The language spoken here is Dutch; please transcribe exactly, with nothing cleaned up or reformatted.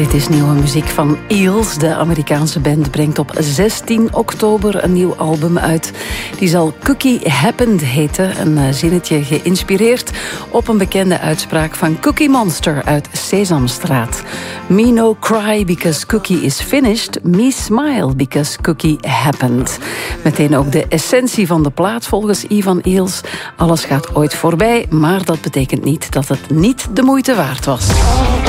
Dit is nieuwe muziek van Eels. De Amerikaanse band brengt op zestien oktober een nieuw album uit. Die zal Cookie Happened heten. Een zinnetje geïnspireerd op een bekende uitspraak van Cookie Monster uit Sesamstraat. Me no cry because cookie is finished. Me smile because cookie happened. Meteen ook de essentie van de plaat volgens Ivan Eels. Alles gaat ooit voorbij, maar dat betekent niet dat het niet de moeite waard was.